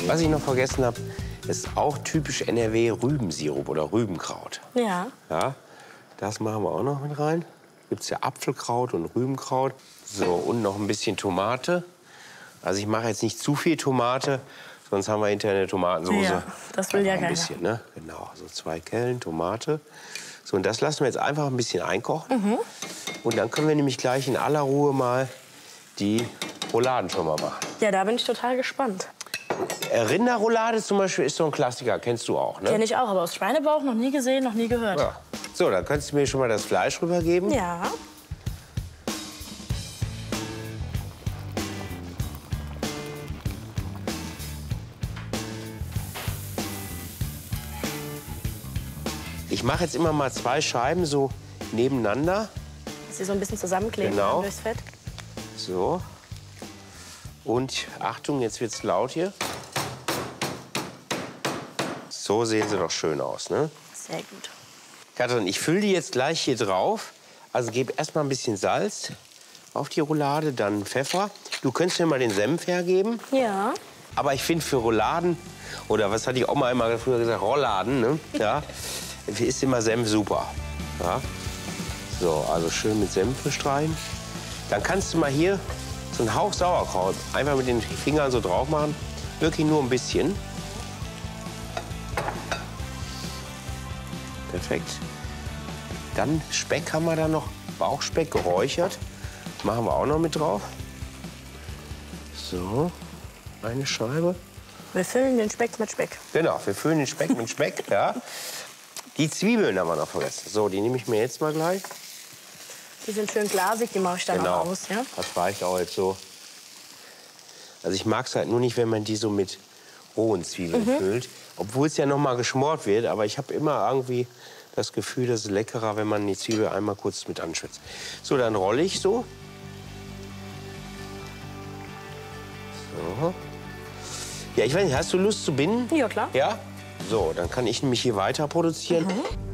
Was ich noch vergessen habe, ist auch typisch NRW Rübensirup oder Rübenkraut. Ja. Ja, das machen wir auch noch mit rein. Gibt es ja Apfelkraut und Rübenkraut. So, und noch ein bisschen Tomate. Also ich mache jetzt nicht zu viel Tomate, sonst haben wir hinterher eine Tomatensoße. Ja, das will ja ein keiner. bisschen, ne? Genau, so 2 Kellen Tomate. So, und das lassen wir jetzt einfach ein bisschen einkochen. Und dann können wir nämlich gleich in aller Ruhe mal die Rouladen schon mal machen. Ja, da bin ich total gespannt. Rinderroulade zum Beispiel ist so ein Klassiker, kennst du auch, ne? Kenn ich auch, aber aus Schweinebauch noch nie gesehen, noch nie gehört. Ja. So, dann könntest du mir schon mal das Fleisch rübergeben. Ja. Ich mache jetzt immer mal 2 Scheiben so nebeneinander. Dass sie so ein bisschen zusammenkleben Genau. durchs Fett. So. Und Achtung, jetzt wird's laut hier. So sehen sie doch schön aus, ne? Sehr gut. Katrin, ich fülle die jetzt gleich hier drauf. Also gebe erstmal ein bisschen Salz auf die Roulade, dann Pfeffer. Du könntest mir mal den Senf hergeben. Ja. Aber ich finde für Rouladen, oder was hat die Oma immer früher gesagt, Rolladen, ne? Ja, ist immer Senf super. Ja. So, also schön mit Senf bestreuen. Dann kannst du mal hier so einen Hauch Sauerkraut einfach mit den Fingern so drauf machen. Wirklich nur ein bisschen. Perfekt. Dann Speck haben wir da noch, Bauchspeck geräuchert. Machen wir auch noch mit drauf. So, eine Scheibe. Wir füllen den Speck mit Speck. Genau, wir füllen den Speck mit Speck, ja. Die Zwiebeln haben wir noch vergessen. So, die nehme ich mir jetzt mal gleich. Die sind schön glasig, die mache ich dann Genau, auch aus. Ja? das reicht auch jetzt so. Also ich mag es halt nur nicht, wenn man die so mit rohen Zwiebeln füllt. Obwohl es ja noch mal geschmort wird, aber ich habe immer irgendwie das Gefühl, das ist leckerer, wenn man die Zwiebel einmal kurz mit anschwitzt. So, dann rolle ich so. So. Ja, ich weiß nicht, hast du Lust zu binden? Ja, klar. Ja? So, dann kann ich nämlich hier weiter produzieren.